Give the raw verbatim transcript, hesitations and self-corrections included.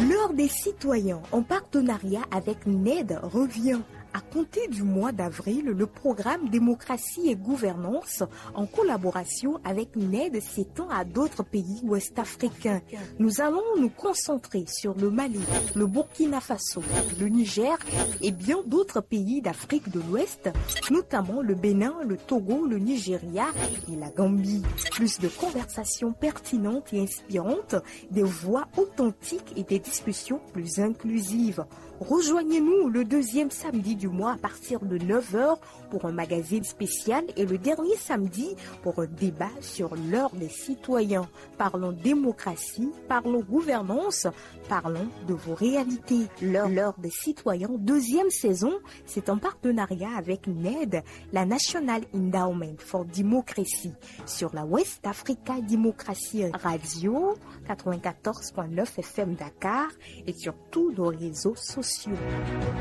L'heure des citoyens, en partenariat avec N E D, revient. À compter du mois d'avril, le programme Démocratie et Gouvernance, en collaboration avec N E D, s'étend à d'autres pays ouest-africains. Nous allons nous concentrer sur le Mali, le Burkina Faso, le Niger et bien d'autres pays d'Afrique de l'Ouest, notamment le Bénin, le Togo, le Nigeria et la Gambie. Plus de conversations pertinentes et inspirantes, des voix authentiques et des discussions plus inclusives. Rejoignez-nous le deuxième samedi du mois à partir de neuf heures pour un magazine spécial et le dernier samedi pour un débat sur l'heure des citoyens. Parlons démocratie, parlons gouvernance, parlons de vos réalités. L'heure, l'heure des citoyens, deuxième saison, c'est en partenariat avec N E D, la National Endowment for Democracy, sur la West Africa Democracy Radio quatre-vingt-quatorze point neuf F M Dakar et sur tous nos réseaux sociaux.